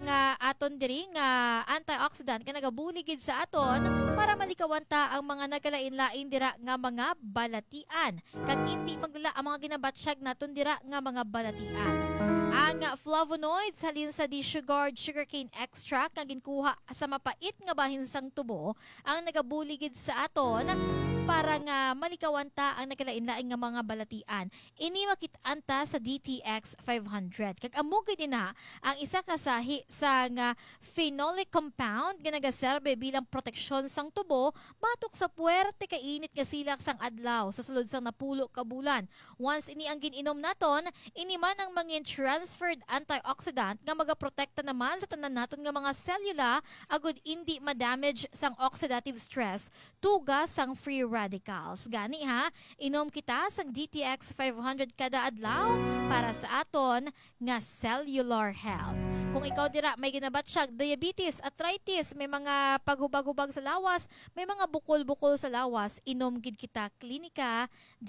nga aton diri nga antioxidant nga nagabuligid sa aton para malikawanta ang mga nagalain-lain dira nga mga balatian. Kag hindi maglala ang mga ginabatsyag naton dira nga mga balatian. Ang flavonoids halin sa desugared sugarcane extract nga ginkuha sa mapait nga bahin sang tubo ang nagabuligid sa aton para nga malikawanta ang nagalain-lain nga mga balatian. Ini makitanta sa DTX 500. Kag amugid na ang isa ka sahi sa nga phenolic compound nga nagaserbe bilang proteksyon sang tubo batok sa puwerte ka init nga silak sang adlaw sa sulod sang napulo ka bulan. Once ini ang gininom naton, ini man ang mga transferred antioxidant nga magaprotekta naman sa tanan naton nga mga selula agud hindi ma-damage sang oxidative stress tuga sang free radicals. Gani ha, inom kita sang DTX 500 kada adlaw para sa aton nga cellular health. Kung ikaw dira may ginabatsyag diabetes, arthritis, may mga paghubag-hubag sa lawas, may mga bukol-bukol sa lawas, inom gid kita Clinica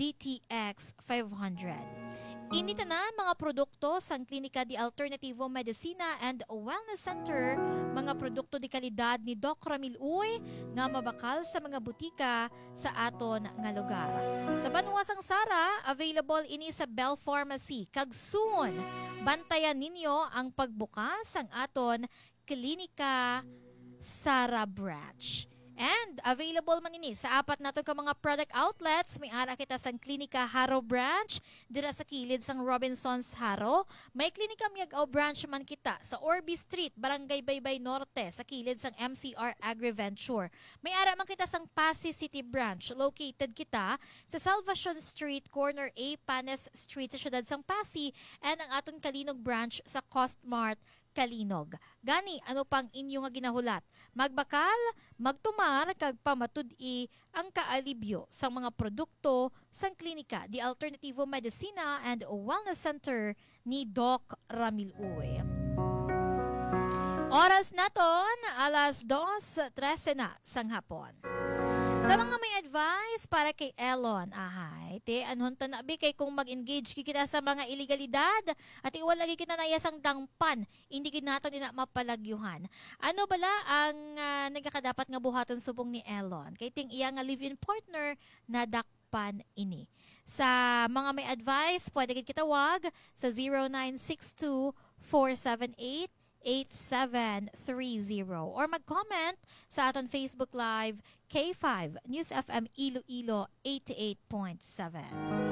DTX 500. Ini tanan mga produkto sang Clinica di Alternativo Medicina and Wellness Center, mga produkto di kalidad ni Doc Ramil Uy nga mabakal sa mga butika sa aton nga lugar. Sa Banwa sang Sara, available ini sa Bell Pharmacy. Kag soon, bantayan ninyo ang pagbukas sang aton Clinica Sara branch. And available man ini sa apat nato ka mga product outlets. May ara kita sang Clinica Haro branch dira sa kilid sang Robinsons Haro. May Clinica Miagao branch man kita sa Orby Street, Barangay Baybay Norte sa kilid sang MCR Agriventure. May ara man kita sang Pasig City branch. Located kita sa Salvacion Street, corner A, Panes Street sa siyudad sang Pasig, and ang aton Kalinog branch sa Costmart Kalinog. Gani, ano pang inyo nga ginahulat? Magbakal, magtumar, kag pamatud-i ang kaalibyo sa mga produkto sang Klinika di Alternativo Medicina and Wellness Center ni Doc Ramil Uy. Oras naton, alas 2:13 na sang hapon. Sa mga may advice para kay Elon, ahay, te, anhon ta nabi kay kung mag-engage kita sa mga ilegalidad at iwala lagi kita na yasang dangpan, hindi nato din na mapalagyuhan. Ano bala ang nagkakadapat nga buhaton subong ni Elon? Kay ting iya nga live-in partner na dakpan ini. Sa mga may advice, pwede kita wag sa 0962-478-8730 or mag-comment sa aton Facebook Live K5 News FM Iloilo 88.7.